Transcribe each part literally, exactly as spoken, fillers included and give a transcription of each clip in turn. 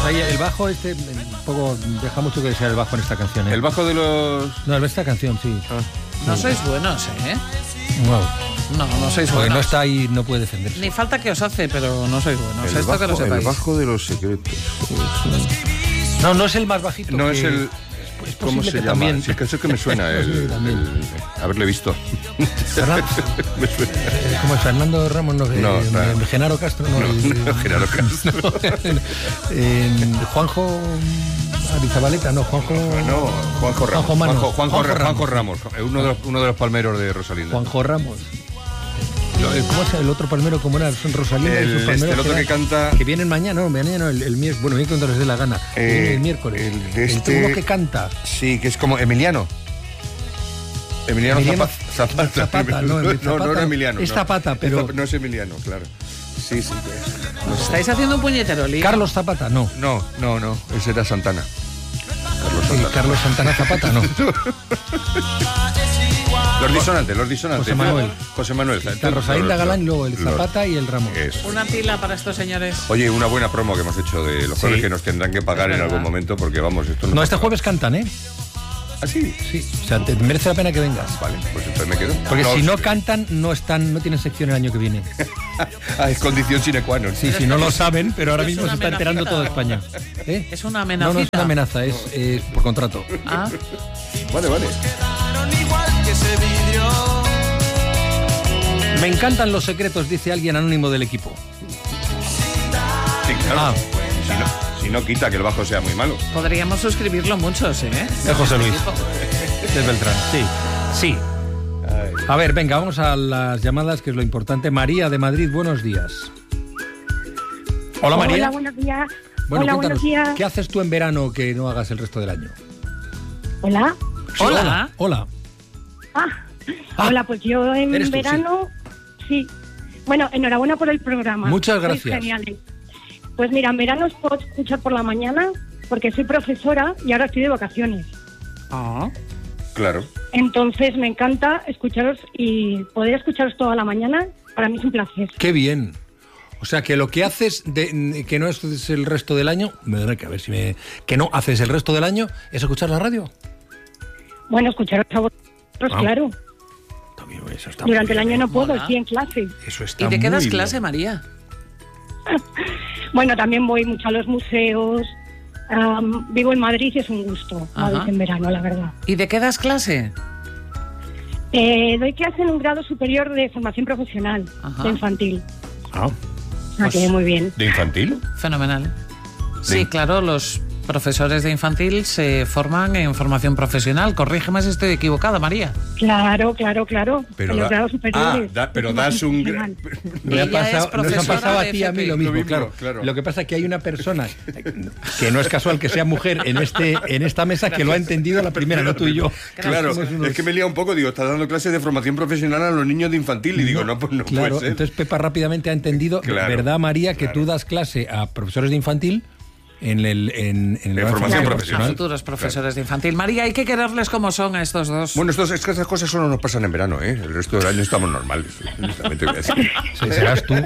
Ahí el bajo este un poco deja mucho que desear el bajo en esta canción, ¿eh? El bajo de los... No, en esta canción, sí. Ah. No sois buenos, ¿eh? No. No, no sois Porque buenos. no está ahí, no puede defenderse. Ni falta que os hace, pero no sois buenos. El Esto bajo, que lo sepáis. el bajo de los secretos. No, no es el más bajito. No que... es el... Es ¿Cómo se que llama? también... Sí, es que eso que me suena, el, Sí, también. el- haberle visto. Fernando, Me suena. eh, ¿Cómo es? Fernando Ramos, no, No, eh, claro. eh, Genaro Castro, no, No, el- no, Genaro Castro. no, en Juanjo Arizabaleta, no, Juanjo... No, Juanjo Ramos. Juanjo Mano. Juanjo, Juanjo, Juanjo Juanjo Ramos, uno de, los, uno de los palmeros de Rosalinda. Juanjo Ramos. Lo- eh, ¿Cómo es el otro palmero? ¿Cómo era? Son Rosalinda El- y sus este, palmeros. el otro que canta- Que vienen mañana, no, mañana no, el, el miércoles. Bueno, viene cuando les dé la gana. Eh, Viene el miércoles. el de este- uno que canta. Sí, que es como Emiliano. Emiliano, Emiliano Zapata. Zapata, Zapata, no, no, Zapata no era no. Emiliano. Es no. Zapata, pero- No es Emiliano, claro. Sí, sí. que- Os estáis haciendo un puñetero lío. Carlos Zapata, no. No, no, no. Ese era Santana. Carlos Sí, Santana. Carlos Santana Zapata, no. Los disonantes, los disonantes. José Manuel. José Manuel. Está Rosalinda Galán y luego el Los- Zapata y el Ramos. Eso. Una pila para estos señores. Oye, una buena promo que hemos hecho de los jueves Sí. que nos tendrán que pagar Es en verdad. algún momento porque vamos, esto no... No, este jueves cantan, ¿eh? ¿Ah, sí? Sí, o sea, te merece la pena que vengas. Vale, pues entonces me quedo. Porque si no cantan, no están, no tienen sección el año que viene. Ah, es condición sine qua non. Sí, sí, no lo saben, pero ahora Es mismo una se está enterando amenacita. toda España. ¿Eh? Es una No, amenaza. no es una amenaza, es, es por contrato. Ah, Vale, vale. Me encantan los secretos, dice alguien anónimo del equipo. Sí, claro. Ah. Si, no, si no quita que el bajo sea muy malo. podríamos suscribirlo muchos, ¿eh? Es José Luis. Es Beltrán, sí. Sí. A ver, venga, vamos a las llamadas, que es lo importante. María de Madrid, buenos días. Hola, María. Hola, buenos días. Bueno, Hola, cuéntanos, buenos días. ¿qué haces tú en verano que no hagas el resto del año? Hola. Sí, Hola. Hola. Ah, Ah, hola, pues yo en eres tú, verano, sí. Bueno, enhorabuena por el programa. Muchas Sois gracias. geniales. Pues mira, en verano os puedo escuchar por la mañana porque soy profesora y ahora estoy de vacaciones. Ah. Claro. Entonces me encanta escucharos y poder escucharos toda la mañana, para mí es un placer. Qué bien. O sea, que lo que haces, de, que no es el resto del año, me tendré que ver si me... Que no haces el resto del año, es escuchar la radio. Bueno, escucharos a vosotros, Ah, claro. También, eso está muy Durante el bien, año no ¿eh? puedo, Mola. estoy en clase. Eso está ¿Y de qué das muy clase, bien. María? Bueno, también voy mucho a los museos. am, vivo en Madrid y es un gusto, Ajá. Madrid en verano, la verdad. ¿Y de qué das clase? Eh, doy clase en un grado superior de formación profesional, Ajá. de infantil. Ah, O sea, que Pues- muy bien. ¿De infantil? Fenomenal. Sí, Sí. claro, los profesores de infantil se forman en formación profesional. Corrígeme si estoy equivocada, María. Claro, claro, claro. Pero en los da- grados superiores. ah, da- pero de das formación un... profesional. me ha Ella pasado, es nos ha profesora pasado a de ti y a F mí P. lo mismo, Lo mismo, claro. claro. Lo que pasa es que hay una persona, que no es casual que sea mujer en este en esta mesa, que lo ha entendido a la primera, no tú y yo. Claro, Somos unos- es que me lía un poco, digo, estás dando clases de formación profesional a los niños de infantil y digo, no, pues no Claro, puede ser. entonces Pepa rápidamente ha entendido, Claro, ¿verdad, María, que claro. tú das clase a profesores de infantil en el en, en el De grado formación de profesional. A futuros profesores de infantil. María, hay que quererles como son a estos dos. Bueno, estos, es que estas cosas solo nos pasan en verano, ¿eh? El resto del año estamos normales. También te voy a decir. Sí, serás tú.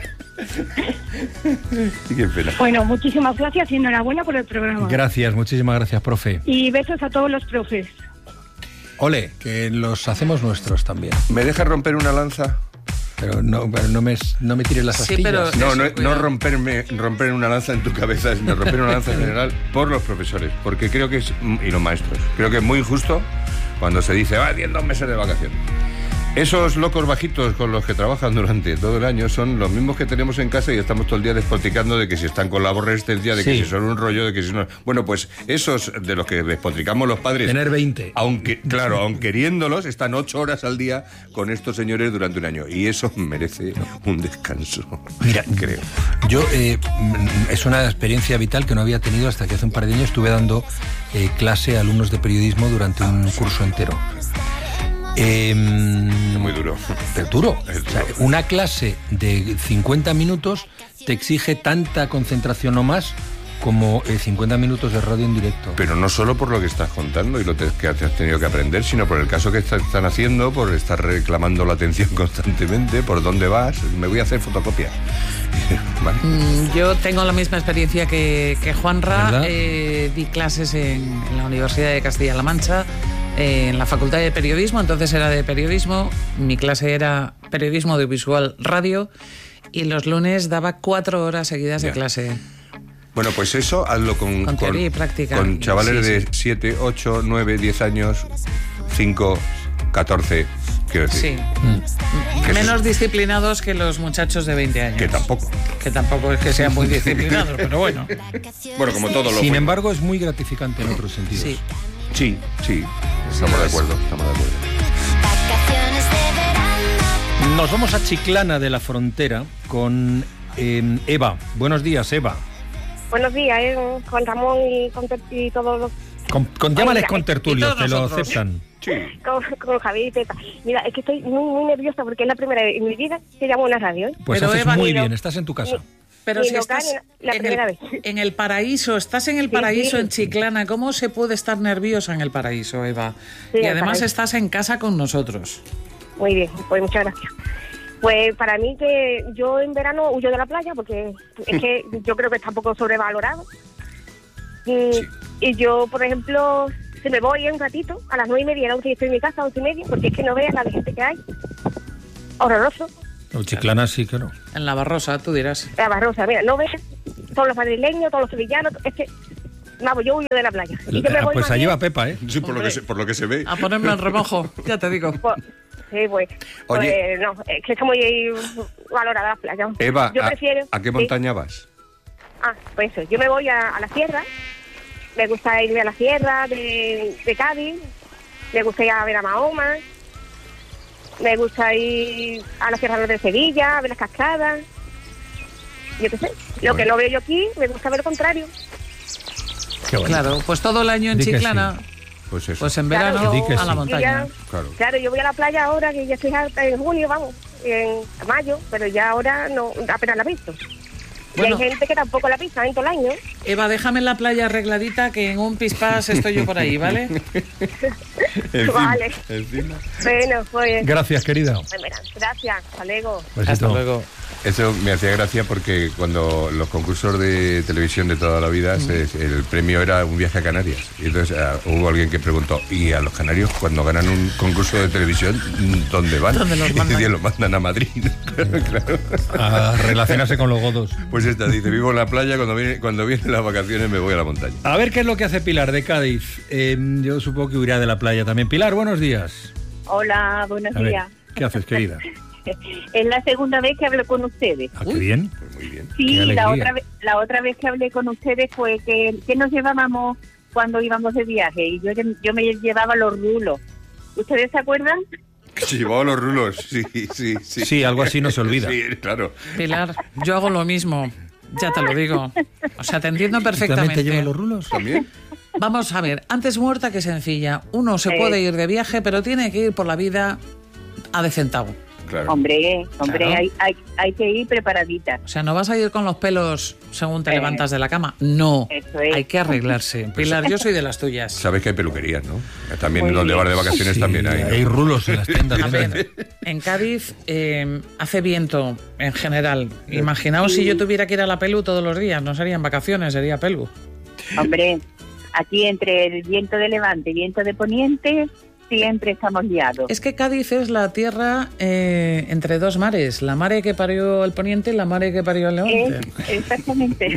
Sí, qué pena. Bueno, muchísimas gracias y enhorabuena por el programa. Gracias, muchísimas gracias, profe. Y besos a todos los profes. Ole, que los hacemos nuestros también. ¿Me dejas romper una lanza? Pero no, pero no me no me tires las Sí, astillas. pero- No, Eso, no, no cuidado. romperme, romper una lanza en tu cabeza, sino romper una lanza en general por los profesores, porque creo que es, y los maestros, creo que es muy injusto cuando se dice, va, tienen dos meses de vacaciones. Esos locos bajitos con los que trabajan durante todo el año son los mismos que tenemos en casa y estamos todo el día despotricando de que si están con la aborrecencia, de que Sí. si son un rollo, de que si no... Bueno, pues esos de los que despotricamos los padres... Tener veinte. Aunque, claro, aun queriéndolos, están ocho horas al día con estos señores durante un año. Y eso merece un descanso. Mira, creo. Yo, eh, mm, es una experiencia vital que no había tenido hasta que hace un par de años estuve dando eh, clase a alumnos de periodismo durante un curso entero. Eh, Muy duro. Pero duro. Es O sea, duro. una clase de cincuenta minutos te exige tanta concentración o más como eh, cincuenta minutos de radio en directo. Pero no solo por lo que estás contando y lo te, que has tenido que aprender, sino por el caso que está, están haciendo, por estar reclamando la atención constantemente, por dónde vas, me voy a hacer fotocopia. ¿Vale? Mm, yo tengo la misma experiencia que, que Juanra, eh, di clases en, en la Universidad de Castilla-La Mancha, eh, en la Facultad de Periodismo, entonces era de periodismo, mi clase era periodismo audiovisual radio y los lunes daba cuatro horas seguidas Ya. de clase. Bueno, pues eso hazlo con, Con teoría y práctica. con chavales Sí, de sí. siete, ocho, nueve, diez años, cinco, catorce, quiero decir. Sí. Que Menos eso- disciplinados que los muchachos de veinte años. Que tampoco. Que tampoco es que sean muy disciplinados, pero bueno. Bueno, como todo lo Sin bueno. embargo, es muy gratificante en otros sentidos. Sí. Sí, sí, estamos de acuerdo, estamos de acuerdo. Nos vamos a Chiclana de la Frontera con eh, Eva. Buenos días, Eva. Buenos días, ¿eh? Con Ramón y con Ter- y todos los... Con, con llámales Oiga, con y tertulios, todos te lo nosotros. aceptan. Sí. Con, con Javier y Teta. Mira, es que estoy muy, muy nerviosa porque es la primera vez en mi vida que llamo a una radio, ¿eh? Pues Pero, haces Eva, muy ni lo- bien, estás en tu casa. Pero Ni si local, estás ni la en primera el, vez. en el paraíso, estás en el Sí, paraíso sí. en Chiclana, ¿cómo se puede estar nerviosa en el paraíso, Eva? Sí, y el además paraíso. estás en casa con nosotros. Muy bien, pues muchas gracias. Pues para mí que yo en verano huyo de la playa porque es que yo creo que está un poco sobrevalorado. Y, Sí. y yo, por ejemplo, si me voy un ratito, a las nueve y media, once, estoy en mi casa, once y media, porque es que no veas la de gente que hay. Horroroso. No, Chiclana sí, claro. En la Barrosa, tú dirás. La Barrosa, mira, no ves todos los madrileños, todos los sevillanos, es que, vamos, yo huyo de la playa. Y yo me Ah, voy pues más allí bien- va Pepa, ¿eh? Sí, por lo, Hombre. que se, por lo que se ve. A ponerme en remojo, ya te digo. Pues, sí, pues, Oye. pues no, es que está muy valorada la playa. Eva, yo ¿a, prefiero, ¿a qué sí. montaña vas? Ah, pues eso, yo me voy a, a la sierra, me gusta irme a la sierra de, de Cádiz, me gusta ir a ver a Mahoma, me gusta ir a la Sierra Norte de Sevilla, a ver las cascadas, yo qué sé. Lo Bueno. que no veo yo aquí, me gusta ver lo contrario. Qué bueno. Claro, pues todo el año en Di que Chiclana, Pues eso. pues en Claro, verano di que a sí. la Yo montaña. ya- Claro. Claro, yo voy a la playa ahora, que ya estoy harta en junio, vamos, en mayo, pero ya ahora no apenas la he visto. Bueno. Y hay gente que tampoco la pisa en todo el año. Eva, déjame en la playa arregladita que en un pispás estoy yo por ahí, ¿vale? Encima, Vale. encima. Bueno, pues, Gracias, querida. pues mira, gracias, hasta luego. Besito. Hasta luego. Eso me hacía gracia porque cuando los concursos de televisión de toda la vida, se- el premio era un viaje a Canarias. Y entonces ah, hubo alguien que preguntó, ¿y a los canarios cuando ganan un concurso de televisión, dónde van? ¿Dónde los Y mandan? decía, los mandan a Madrid. Claro. A relacionarse con los godos. Pues esta dice, vivo en la playa, cuando viene, cuando vienen las vacaciones me voy a la montaña. A ver qué es lo que hace Pilar de Cádiz. Eh, yo supongo que huirá de la playa también. Pilar, buenos días. Hola, buenos A ver, días. ¿qué haces, querida? Es la segunda vez que hablo con ustedes. Ah, qué bien. Pues muy bien. Sí, Qué alegría. la otra, vez, la otra vez que hablé con ustedes fue que, que nos llevábamos cuando íbamos de viaje y yo, yo me llevaba los rulos. ¿Ustedes se acuerdan? Se llevaba los rulos, sí, sí, sí. Sí, algo así no se olvida. Sí, claro. Pilar, yo hago lo mismo, ya te lo digo. O sea, te entiendo ¿También perfectamente. te llevan los rulos? ¿También? Vamos a ver, antes muerta que sencilla. Uno se Eh. puede ir de viaje, pero tiene que ir por la vida a decentavo. Claro. Hombre, hombre, Claro. hay, hay, hay que ir preparadita. O sea, no vas a ir con los pelos según te Eh. levantas de la cama. No, Eso es. hay que arreglarse. Pilar, yo soy de las tuyas. Sabes que hay peluquerías, ¿no? También Muy donde bien. vas de vacaciones Sí, también hay. ¿no? hay rulos en las tiendas. A ver, en Cádiz eh, hace viento en general. Imaginaos si yo tuviera que ir a la pelu todos los días. No serían vacaciones, sería pelu. Hombre, aquí entre el viento de levante y viento de poniente, siempre estamos liados. Es que Cádiz es la tierra eh, entre dos mares. La mare que parió el poniente y la mare que parió el levante. Es- exactamente.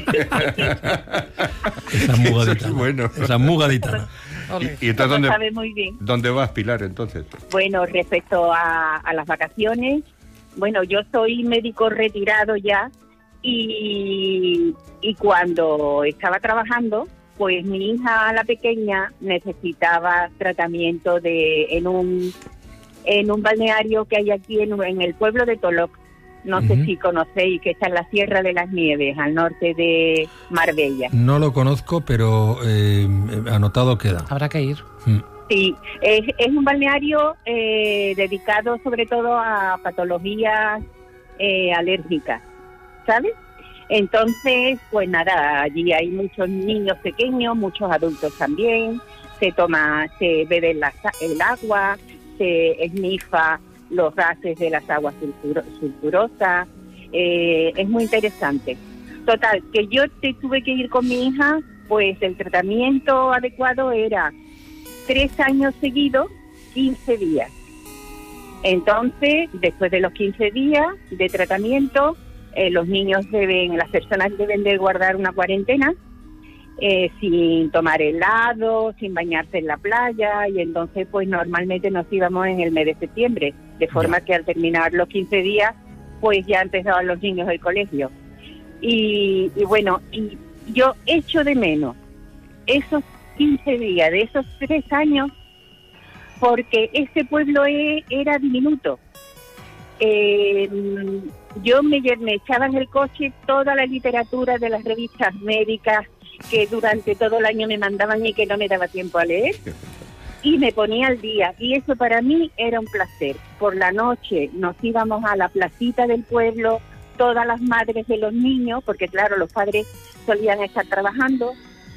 Esa mugadita. Eso es bueno. Esa mugadita. Ole. ¿Y entonces Lo dónde, sabe muy bien. dónde vas, Pilar, entonces? Bueno, respecto a, a las vacaciones, bueno, yo soy médico retirado ya y, y cuando estaba trabajando, pues mi hija, la pequeña, necesitaba tratamiento de en un en un balneario que hay aquí en, en el pueblo de Toloc. No Ujú. sé si conocéis, que está en la Sierra de las Nieves, al norte de Marbella. No lo conozco, pero eh, anotado queda. Habrá que ir. Mm. Sí, es, es un balneario eh, dedicado sobre todo a patologías eh, alérgicas, ¿sabes? Entonces, pues nada, allí hay muchos niños pequeños, muchos adultos también, se toma, se bebe la, el agua, se esnifa los gases de las aguas sulfuro, sulfurosas, eh, es muy interesante. Total, que yo te tuve que ir con mi hija, pues el tratamiento adecuado era tres años seguidos, quince días. Entonces, después de los quince días de tratamiento, eh, los niños deben, las personas deben de guardar una cuarentena, eh, sin tomar helado, sin bañarse en la playa, y entonces pues normalmente nos íbamos en el mes de septiembre, de forma que al terminar los quince días, pues ya empezaban los niños el colegio. Y, y bueno, y yo echo de menos esos quince días de esos tres años, porque ese pueblo e, era diminuto. Eh, yo me, me echaba en el coche toda la literatura de las revistas médicas que durante todo el año me mandaban y que no me daba tiempo a leer, y me ponía al día, y eso para mí era un placer. Por la noche nos íbamos a la placita del pueblo, todas las madres de los niños, porque claro, los padres solían estar trabajando,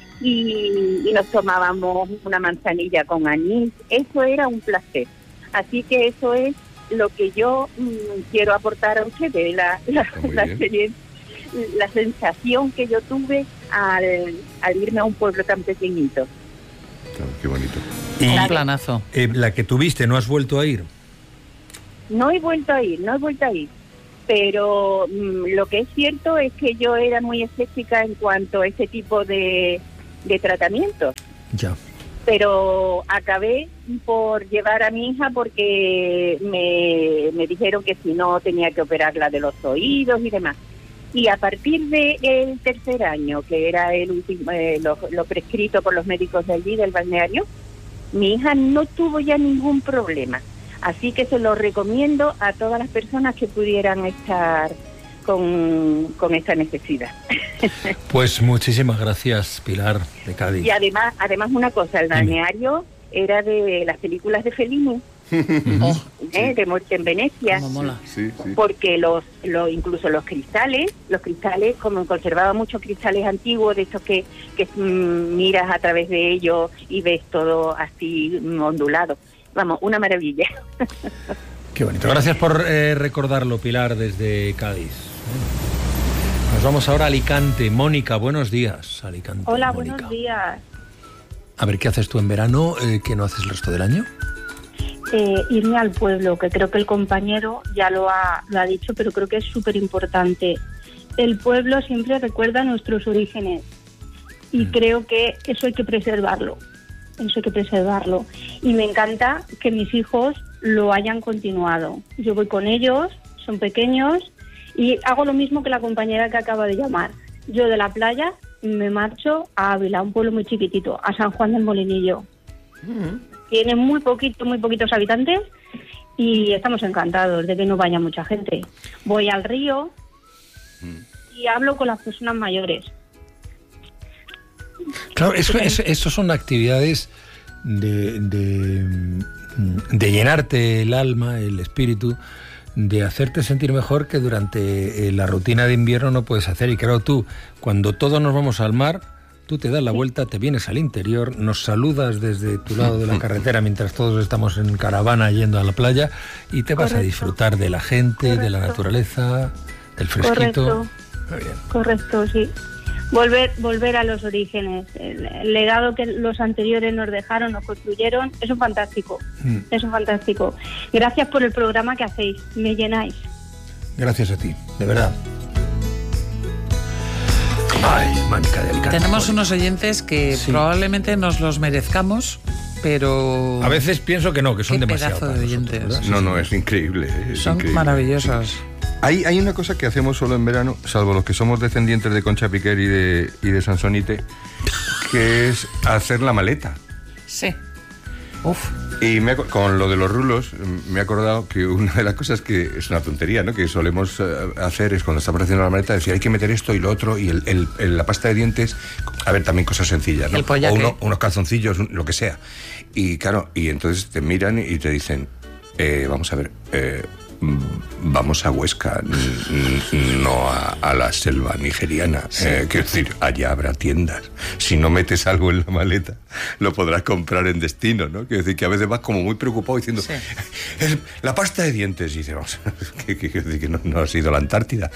y, y nos tomábamos una manzanilla con anís. Eso era un placer. Así que eso es lo que yo mmm, quiero aportar a ustedes, la, la, la experiencia, la sensación que yo tuve al, al irme a un pueblo tan pequeñito. Claro, qué bonito. Y un planazo. Eh, la que tuviste, ¿no has vuelto a ir? No he vuelto a ir, no he vuelto a ir. Pero mmm, lo que es cierto es que yo era muy escéptica en cuanto a ese tipo de, de tratamiento. Ya. Pero acabé por llevar a mi hija porque me, me dijeron que si no tenía que operarla de los oídos y demás. Y a partir del tercer año, que era el último, eh, lo, lo prescrito por los médicos de allí, del balneario, mi hija no tuvo ya ningún problema. Así que se lo recomiendo a todas las personas que pudieran estar con, con esta necesidad. Pues muchísimas gracias, Pilar, de Cádiz. Y además, además una cosa, el balneario era de las películas de Fellini, Oh, ¿eh? de Muerte en Venecia. cómo mola. Sí, sí. Porque los, los incluso los cristales, los cristales, como conservaba muchos cristales antiguos, de estos que, que mm, miras a través de ellos y ves todo así mm, ondulado. Vamos, una maravilla. Qué bonito. Gracias por eh, recordarlo, Pilar, desde Cádiz. Nos vamos ahora a Alicante. Mónica, buenos días. Alicante. Hola, Mónica. buenos días. A ver, ¿qué haces tú en verano eh, que no haces el resto del año? Eh, irme al pueblo, que creo que el compañero ya lo ha, lo ha dicho, pero creo que es súper importante. El pueblo siempre recuerda nuestros orígenes y mm. creo que eso hay que preservarlo. Eso hay que preservarlo. Y me encanta que mis hijos lo hayan continuado. Yo voy con ellos, son pequeños, y hago lo mismo que la compañera que acaba de llamar. Yo de la playa me marcho a Ávila, un pueblo muy chiquitito, a San Juan del Molinillo. Mm. Tiene muy poquito, muy poquitos habitantes y estamos encantados de que no vaya mucha gente. Voy al río y hablo con las personas mayores. Claro, eso, eso, eso son actividades de, de, de llenarte el alma, el espíritu, de hacerte sentir mejor, que durante la rutina de invierno no puedes hacer. Y claro, tú, cuando todos nos vamos al mar, tú te das la vuelta, te vienes al interior, nos saludas desde tu lado de la carretera mientras todos estamos en caravana yendo a la playa, y te vas Correcto. a disfrutar de la gente, Correcto. de la naturaleza, del fresquito. Correcto. Muy bien. Correcto, sí. Volver, volver a los orígenes. El, el legado que los anteriores nos dejaron, nos construyeron, eso es fantástico. Mm. Eso es fantástico. Gracias por el programa que hacéis, me llenáis. Gracias a ti, de verdad. Ay, Mónica de Alicante. Tenemos unos oyentes que sí. probablemente nos los merezcamos, pero... A veces pienso que no, que son Qué demasiado pedazo de oyentes. Nosotros, no, no, es increíble. Es son increíble. maravillosos. Hay, hay una cosa que hacemos solo en verano, salvo los que somos descendientes de Concha Piquer y de, y de Sansonite, que es hacer la maleta. Sí. Uf. Y me, con lo de los rulos, me he acordado que una de las cosas que es una tontería, ¿no?, que solemos hacer es cuando estamos haciendo la maleta, decir, hay que meter esto y lo otro, y el, el, el, la pasta de dientes, a ver, también cosas sencillas, ¿no? El pollaque. O uno, unos calzoncillos, lo que sea. Y claro, y entonces te miran y te dicen, eh, vamos a ver, eh, vamos a Huesca, no a, a la selva nigeriana. Sí. Eh, quiero decir, allá habrá tiendas. Si no metes algo en la maleta, lo podrás comprar en destino, ¿no? Quiero decir que a veces vas como muy preocupado diciendo, sí. la pasta de dientes. Y dices, vamos, que, que, que, que no, no has ido a la Antártida.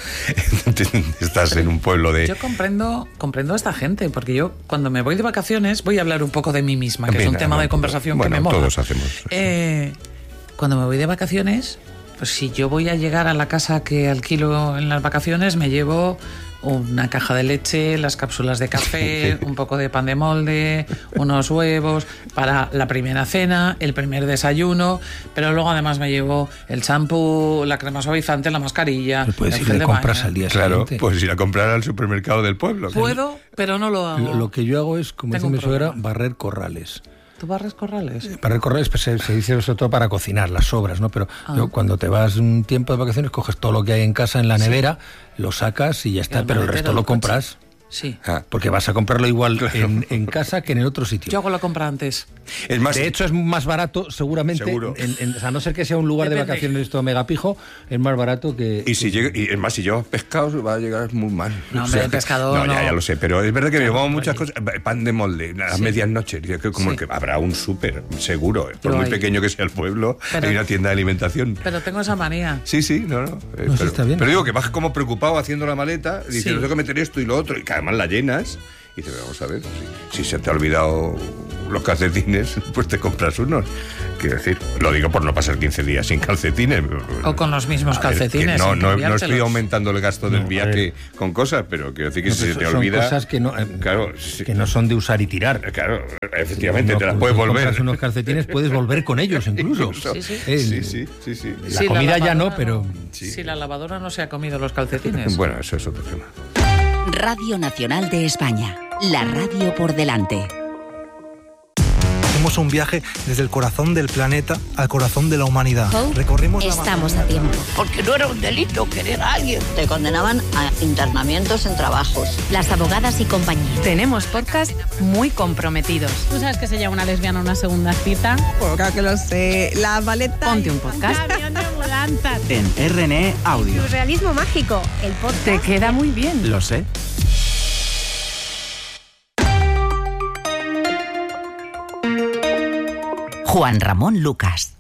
Estás Pero en un pueblo de... Yo comprendo, comprendo a esta gente, porque yo cuando me voy de vacaciones, voy a hablar un poco de mí misma, que Venga, es un tema no, de conversación bueno, que me mola. Todos hacemos. Eh, cuando me voy de vacaciones, pues si yo voy a llegar a la casa que alquilo en las vacaciones, me llevo una caja de leche, las cápsulas de café, un poco de pan de molde, unos huevos para la primera cena, el primer desayuno, pero luego además me llevo el champú, la crema suavizante, la mascarilla. Puedes ir de compras baño. Al día claro, siguiente. Puedes ir a comprar al supermercado del pueblo. Puedo, pero no lo hago. Lo, lo que yo hago es, como dice mi suegra, barrer corrales. ¿Tú barres corrales? Barrer corrales pues, se, se dice sobre todo para cocinar, las sobras, ¿no? Pero ah. yo, cuando te vas un tiempo de vacaciones, coges todo lo que hay en casa, en la nevera, sí. lo sacas y ya está, el pero el resto lo compras. Sí. Ah, porque vas a comprarlo igual claro. en, en casa que en el otro sitio. Yo hago la compra antes. Es más, de hecho, es más barato, seguramente. Seguro. En, en, a no ser que sea un lugar Depende. de vacaciones esto megapijo, es más barato que. Y si llega, y es más, si llevas pescado, va a llegar muy mal. No, hombre, o sea, pescado. No, no. Ya, ya lo sé, pero es verdad que llevamos muchas cosas. Pan de molde, a sí. medias noches. Como sí. que habrá un súper, seguro. Por yo muy hay. pequeño que sea el pueblo, pero, hay una tienda de alimentación. Pero tengo esa manía. Sí, sí, no, no. no pero, sí está bien. Pero digo que vas como preocupado haciendo la maleta, diciendo, sí. tengo que meter esto y lo otro, y que además la llenas. Y dice, vamos a ver, si, si se te ha olvidado los calcetines, pues te compras unos. Quiero decir, lo digo por no pasar quince días sin calcetines. O con los mismos ver, calcetines. No, no, no estoy aumentando el gasto del no, viaje con cosas, pero quiero decir que no, si se te son olvida... Son cosas que no, eh, claro, que no son de usar y tirar. Claro, efectivamente, si no, te las puedes si volver. Si unos calcetines, puedes volver con ellos incluso. incluso. Sí, sí. Eh, sí, sí, sí, sí. La sí, comida la ya no, pero... Sí. Si la lavadora no se ha comido los calcetines. Bueno, eso es otro tema. Radio Nacional de España. La radio por delante. Hacemos un viaje desde el corazón del planeta al corazón de la humanidad. Hope, Recorrimos Estamos a tiempo. Porque no era un delito querer a alguien. Te condenaban a internamientos en trabajos. Las abogadas y compañía. Tenemos podcast muy comprometidos. ¿Tú sabes que se llama una lesbiana una segunda cita? Pues claro que lo sé. La maleta. Ponte un podcast. En R N E Audio. Surrealismo mágico. El podcast. Te queda muy bien. Lo sé. Juan Ramón Lucas.